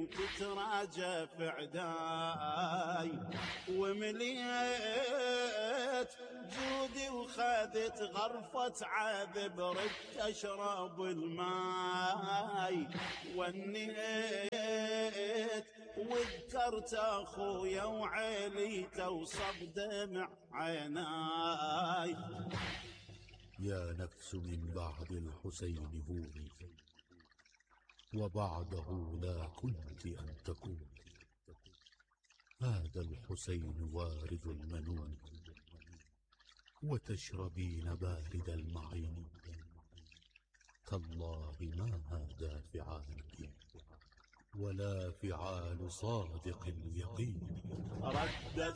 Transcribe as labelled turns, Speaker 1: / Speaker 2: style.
Speaker 1: منك تراجف عداي، ومليت جودي وخذت غرفة عذب ردت أشرب الماي، ونيت وذكرت أخويا وعيلي توصب دمع عيناي.
Speaker 2: يا نفس من بعد الحسين هوني، وبعده لا كنت أن تكون. هذا الحسين وارد المنون، وتشربين بارد المعين. تالله ما هذا فعالك، ولا فعال صادق اليقين.
Speaker 1: ردت